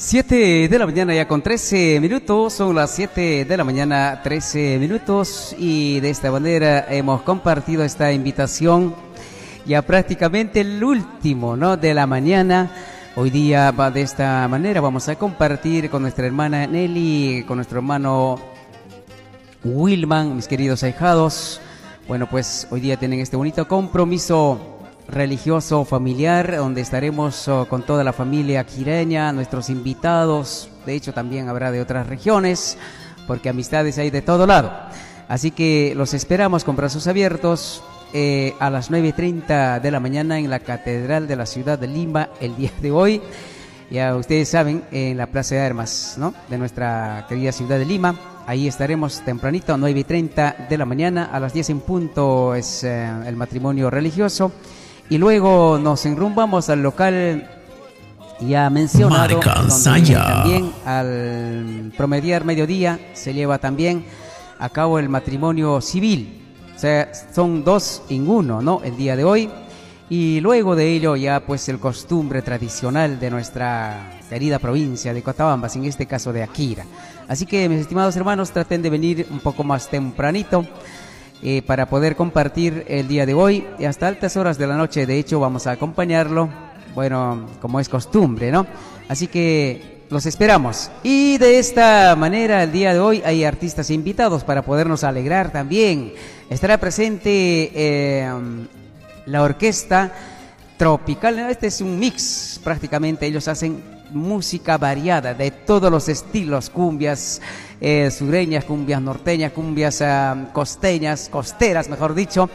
7 de la mañana ya con 13 minutos, son las 7 de la mañana 13 minutos y de esta manera hemos compartido esta invitación ya prácticamente el último, ¿no?, de la mañana. Hoy día va de esta manera, vamos a compartir con nuestra hermana Nelly, con nuestro hermano Wilman, mis queridos ahijados. Bueno, pues hoy día tienen este bonito compromiso religioso familiar, donde estaremos con toda la familia quireña, nuestros invitados. De hecho, también habrá de otras regiones, porque amistades hay de todo lado. Así que los esperamos con brazos abiertos a las 9:30 de la mañana en la Catedral de la ciudad de Lima, el día de hoy. Ya ustedes saben, en la Plaza de Armas, ¿no?, de nuestra querida ciudad de Lima. Ahí estaremos tempranito, 9:30 de la mañana. A las 10 en punto es el matrimonio religioso. Y luego nos enrumbamos al local ya mencionado, donde también al promediar mediodía se lleva también a cabo el matrimonio civil. O sea, son dos en uno, ¿no?, el día de hoy. Y luego de ello ya pues el costumbre tradicional de nuestra querida provincia de Cotabambas, en este caso de Akira. Así que, mis estimados hermanos, traten de venir un poco más tempranito para poder compartir el día de hoy y hasta altas horas de la noche. De hecho, vamos a acompañarlo, bueno, como es costumbre, ¿no? Así que los esperamos. Y de esta manera, el día de hoy hay artistas invitados para podernos alegrar también. Estará presente la orquesta tropical. Este es un mix, prácticamente. Ellos hacen música variada de todos los estilos: cumbias sureñas, cumbias norteñas, cumbias costeras, mejor dicho,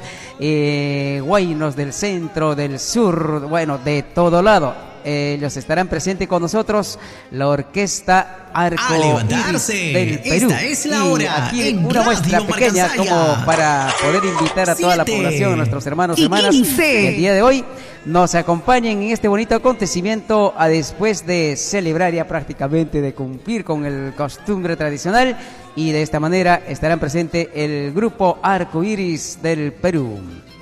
guaynos del centro, del sur, bueno, de todo lado. Ellos estarán presentes con nosotros, la orquesta Arco Iris del Perú. Esta es la hora. Y aquí en una muestra pequeña como para poder invitar a toda la población, a nuestros hermanos y hermanas, que el día de hoy nos acompañen en este bonito acontecimiento, a después de celebrar ya prácticamente, de cumplir con el costumbre tradicional. Y de esta manera estarán presentes el grupo Arco Iris del Perú.